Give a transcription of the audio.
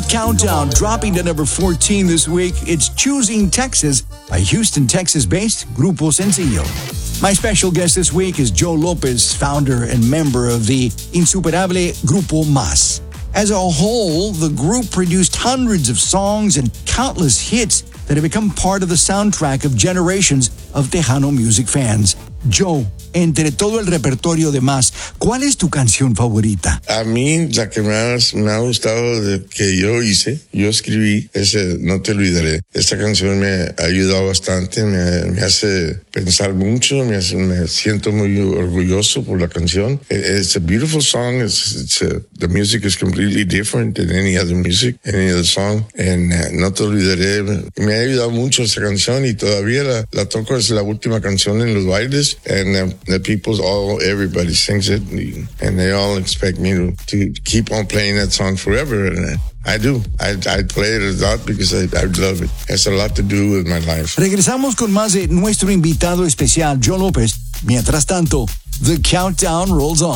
Countdown, dropping to number 14 this week. It's Choosing Texas, a Houston, Texas-based Grupo Sencillo. My special guest this week is Joe Lopez, founder and member of the insuperable Grupo Más. As a whole, the group produced hundreds of songs and countless hits that have become part of the soundtrack of generations of Tejano music fans. Joe, entre todo el repertorio de Más, ¿cuál es tu canción favorita? A mí, la que más me ha gustado que yo escribí, es No te olvidaré. Esta canción me ha ayudado bastante, me hace pensar mucho, me siento muy orgulloso por la canción. It's a beautiful song. The music is completely different than any other music, any other song. And No te olvidaré, me ha ayudado mucho esa canción y todavía la toco, es la última canción en los bailes. And everybody sings it, and they all expect me to keep on playing that song forever, and I do. I play it a lot because I love it. It has a lot to do with my life. Regresamos con más de nuestro invitado especial, Joe López. Mientras tanto, the countdown rolls on.